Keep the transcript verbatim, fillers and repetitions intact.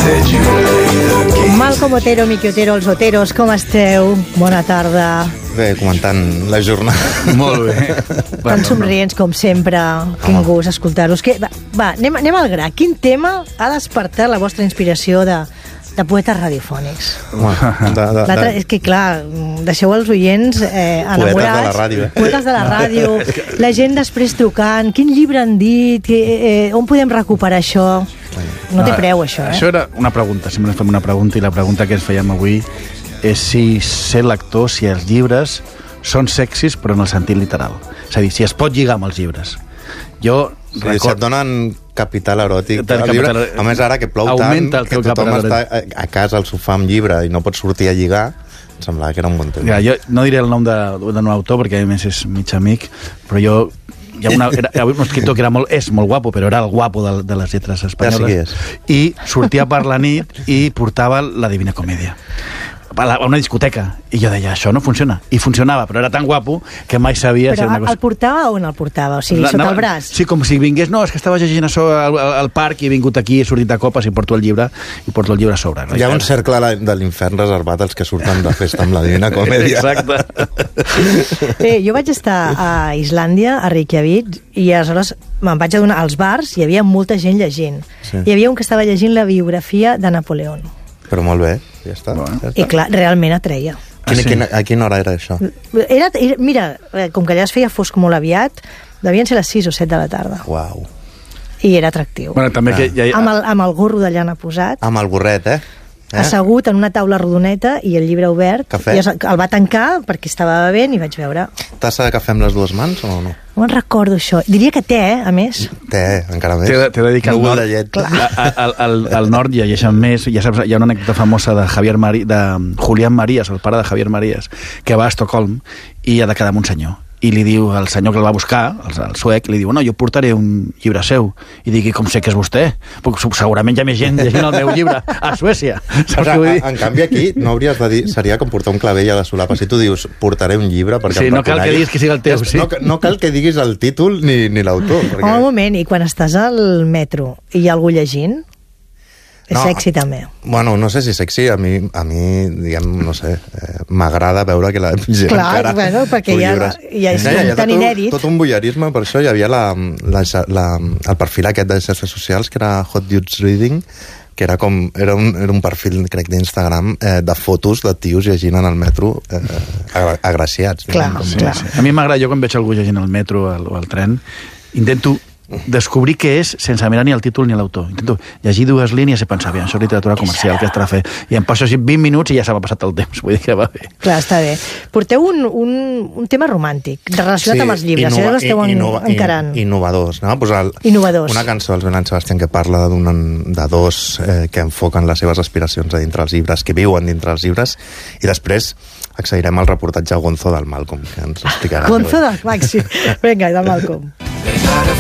Malcom Otero, Miqui Otero, els Oteros, com esteu? Bona tarda. Bé, comentant la jornada. Molt bé. Tan somrients com sempre. Quin gust escoltar-vos. Que, va, va anem, anem al gra. Quin tema ha despertat la vostra inspiració de, de poetes radiofònics? Bueno, de, de, de... És que, clar, deixeu els oients eh, enamorats. Poetes de la ràdio, eh? Poetes de la ràdio. La gent després trucant. Quin llibre han dit? Eh, on podem recuperar això? No té preu, això, eh? Això era una pregunta, sempre ens fem una pregunta, i la pregunta que ens fèiem avui és si ser lector, si els llibres són sexis, però en el sentit literal. És a dir, si es pot lligar amb els llibres. Jo Sí, record... si et donen capital eròtic Capital al llibre, eròtic. a més ara que plou Augmenta tant el teu que tothom capital està a, a casa al sofà amb llibre i no pot sortir a lligar, em semblava que era un bon tema. Mira, jo no diré el nom de, de un autor perquè a més és mig amic, però jo hi ha una, era, un escriptor que era molt, és molt guapo, però era el guapo de, de les lletres espanyoles, ja i sortia per la nit i portava la Divina Comèdia a, la, a una discoteca, i jo deia, això no funciona, i funcionava, però era tan guapo que mai sabia però si era una cosa... el portava on el portava? O sigui, La, sota anava, el braç? Sí, com si vingués, no, és que estava llegint això al, al, al parc i he vingut aquí, he sortit de copes i porto el llibre i porto el llibre a sobre. Hi ha un cercle de l'infern reservat als que surten de festa amb la Divina Comèdia. Exacte. Bé, jo vaig estar a Islàndia, a Reykjavik, i aleshores me'n vaig adonar als bars, hi havia molta gent llegint. Sí. Hi havia un que estava llegint la biografia de Napoleón. Però molt bé, ja està. Bueno. Ja està. I clar, realment atreia. Ah, Quina, sí? quina, a quina hora era això? Era, era, mira, com que allà es feia fosc molt aviat, devien ser les sis o set de la tarda. Uau. I era atractiu. Bueno, també que ja, Amb el, amb el gorro de llana posat, Amb el gorret, eh? eh? assegut en una taula rodoneta i el llibre obert. Cafè. I el va tancar perquè estava bevent i vaig veure... Tassa de cafè amb les dues mans o no? No me'n recordo això. Diria que té, eh, a més. Té, encara més. T'he de, t'he de dir que al Núvol nord, de llet. al, al, al, al nord llegeixen més, ja saps, hi ha una anècdota famosa de Javier Mari, de Julián Marías, el pare de Javier Marías, que va a Estocolm i ha de quedar amb un senyor. I li diu al senyor que el va buscar, el, el suec, li diu, no, jo portaré un llibre seu. I digui, com sé que és vostè? Perquè segurament hi ha més gent llegint el meu llibre a Suècia. Saps O què vull sigui, dir? en canvi aquí no hauries de dir, seria com portar un clavell a la solapa. Si tu dius, portaré un llibre perquè Sí, em no cal que reconeguis, diguis que sigui el teu, és- sí. No, no cal que diguis el títol ni, ni l'autor. Perquè... Home, un moment, i quan estàs al metro i hi ha algú llegint, és No, sexy també. Bueno, no sé si sexy, a mi, a mi diguem, no sé, eh, m'agrada veure que la gent Clar, encara... bueno, perquè surt hi ha- llibres. hi ha- és No, hi ha tan tot, inèdit. tot un voyeurisme, per això hi havia la, la, la, el perfil aquest de xarxes socials, que era Hot Dudes Reading, que era com era un, era un perfil, crec, d'Instagram eh, de fotos de tios llegint en el metro eh, agra agraciats. Clar, diguem, com- Sí, clar. sí. A mi m'agrada, jo quan veig algú llegint al metro al, o al tren, intento descobrir què és sense mirar ni el títol ni l'autor. Intento llegir dues línies i pensar, bé, això és literatura comercial, què estarà a fer? I em passo així vint minuts i ja s'ha passat el temps. Vull dir que va bé. Clar, està bé. Porteu un, un, un tema romàntic relacionat amb els llibres. innova- Innova, l'esteu en, innova- encarant. Innovadors. Anem a posar el, Innovadors. una cançó dels Belen Sebastián que parla de dos eh, que enfoquen les seves aspiracions a dintre els llibres, que viuen dintre els llibres, i després accedirem al reportatge Gonzo del Malcom, que ens explicarà. Gonzo del Maxi. Vinga, de Malcom.